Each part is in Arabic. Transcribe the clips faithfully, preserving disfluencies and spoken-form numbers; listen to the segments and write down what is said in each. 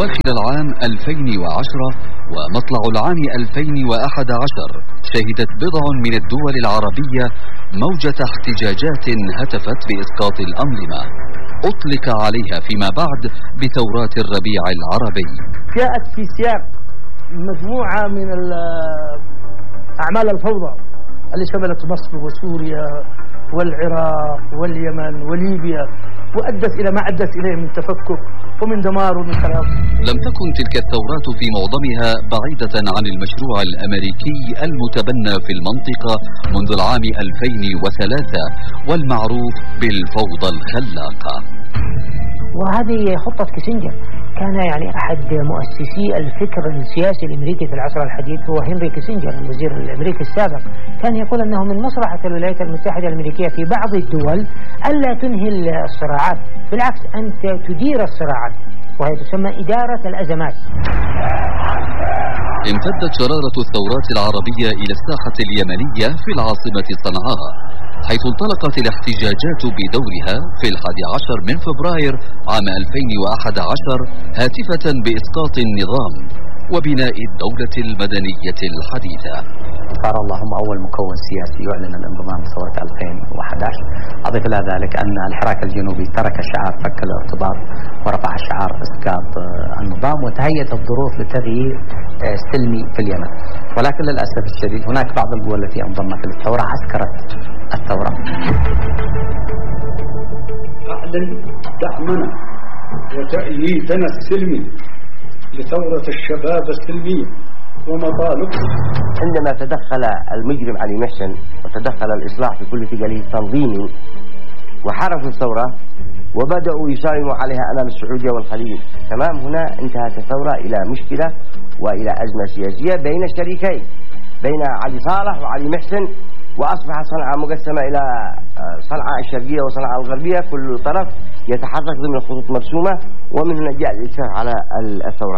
أواخر العام ألفين وعشرة ومطلع العام ألفين وأحد عشر شهدت بضع من الدول العربية موجة احتجاجات هتفت بإسقاط الأنظمة أطلق عليها فيما بعد بثورات الربيع العربي. جاءت في سياق مجموعة من أعمال الفوضى اللي شملت مصر وسوريا والعراق واليمن وليبيا، وأدت إلى ما أدت إليه من تفكك ومن دمار ومن خراب. لم تكن تلك الثورات في معظمها بعيدة عن المشروع الأمريكي المتبنى في المنطقة منذ العام ألفين وثلاثة والمعروف بالفوضى الخلاقة. وهذه خطة كيسنجر، كان يعني أحد مؤسسي الفكر السياسي الأمريكي في العصر الحديث هو هنري كيسنجر الوزير الأمريكي السابق. كان يقول أنه من مصلحة الولايات المتحدة الأمريكية في بعض الدول ألا تنهي الصراعات، بالعكس أنت تدير الصراعات، وهي تسمى إدارة الأزمات. امتدت شرارة الثورات العربية إلى الساحة اليمنية في العاصمة صنعاء، حيث انطلقت الاحتجاجات بدورها في الحادي عشر من فبراير عام ألفين وأحد عشر هاتفة بإسقاط النظام وبناء الدولة المدنية الحديثة. صار الله هم أول مكون سياسي يعلن الانضمام لثورة ألفين وأحد عشر. أضيف إلى ذلك أن الحراك الجنوبي ترك شعار فك الارتباط ورفع شعار إسقاط النظام، وتهيأت الظروف لتغيير سلمي في اليمن. ولكن للأسف الشديد هناك بعض القوى التي انضمت للثورة عسكرت الثورة. أعلن دعمنا وتأييدنا السلمي لثورة الشباب السلمية ومطالبه. عندما تدخل المجرم علي محسن وتدخل الإصلاح في كل تقاليد تنظيمي وحركوا الثورة وبدأوا يساوموا عليها أمام السعودية والخليج، تمام هنا انتهت الثورة إلى مشكلة وإلى أزمة سياسية بين الشريكين، بين علي صالح وعلي محسن، وأصبح صنعاء مقسمة إلى صنعاء الشرقية وصنعاء الغربية، كل طرف يتحرك ضمن خطوط مرسومة، ومن هنا جاء الإسراع على الثورة.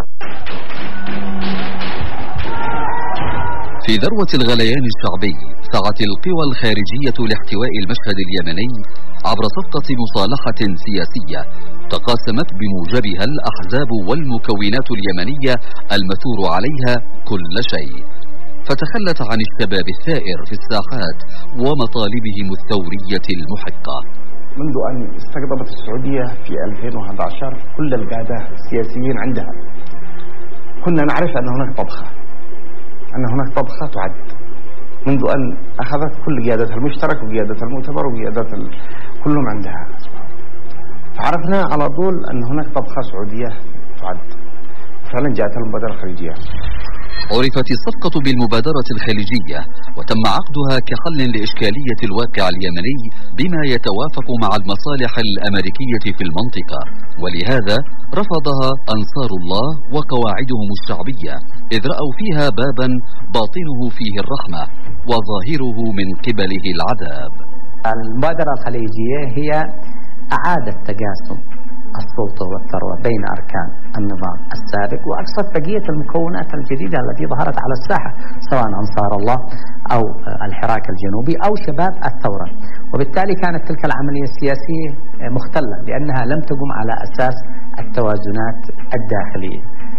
في ذروة الغليان الشعبي سعت القوى الخارجية لاحتواء المشهد اليمني عبر صفقة مصالحة سياسية تقاسمت بموجبها الأحزاب والمكونات اليمنية المثور عليها كل شيء، فتخلت عن الشباب الثائر في الساحات ومطالبهم الثورية المحقة. منذ أن استقطبت السعودية في ألفين وأحد عشر كل القادة السياسيين عندها، كنا نعرف أن هناك طبخة أن هناك طبخة تعد، منذ أن أخذت كل قيادة المشترك وقيادة المؤتمر وقيادة ال... كلهم عندها، فعرفنا على طول أن هناك طبخة سعودية تعد. فعلا جاءت المبادرة الخليجية. عرفت الصفقة بالمبادرة الخليجية وتم عقدها كحل لإشكالية الواقع اليمني بما يتوافق مع المصالح الأمريكية في المنطقة، ولهذا رفضها أنصار الله وقواعدهم الشعبية، إذ رأوا فيها بابا باطنه فيه الرحمة وظاهره من قبله العذاب. المبادرة الخليجية هي أعادة تقاسم السلطة والثروة بين أركان النظام السابق وأقصت بقية المكونات الجديدة التي ظهرت على الساحة، سواء أنصار الله أو الحراك الجنوبي أو شباب الثورة. وبالتالي كانت تلك العملية السياسية مختلة لأنها لم تقم على أساس التوازنات الداخلية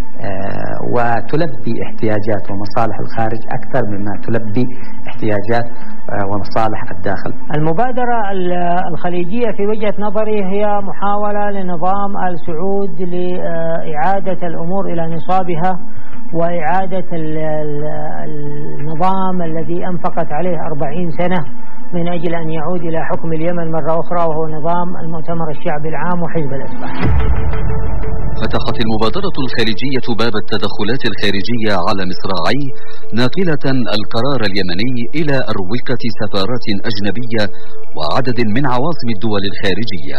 وتلبي احتياجات ومصالح الخارج أكثر مما تلبي احتياجات ومصالح الداخل. المبادرة الخليجية في وجهة نظري هي محاولة لنظام آل سعود لإعادة الأمور إلى نصابها وإعادة النظام الذي أنفقت عليه أربعين سنة من أجل أن يعود إلى حكم اليمن مرة أخرى، وهو نظام المؤتمر الشعبي العام وحزب الإصلاح. فتحت المبادرة الخليجية باب التدخلات الخارجية على مصراعي، ناقلة القرار اليمني إلى أروقة سفارات أجنبية وعدد من عواصم الدول الخارجية.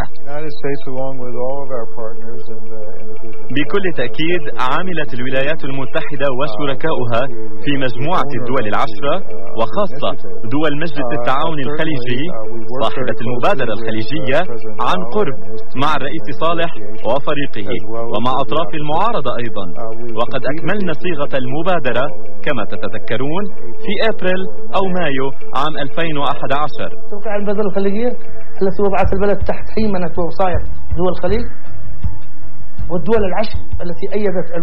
بكل تأكيد عملت الولايات المتحدة وشركاؤها في مجموعة الدول العشرة وخاصة دول مجلس التعاون الخليجي صاحبة المبادرة الخليجية عن قرب مع الرئيس صالح وفريقه ومع أطراف المعارضة أيضا، وقد أكملنا صيغة المبادرة كما تتذكرون في أبريل أو مايو عام ألفين وأحد عشر. توقيع المبادرة الخليجية التي وضعت البلد تحت هيمنة ووصاية دول الخليج والدول العشر التي أيدت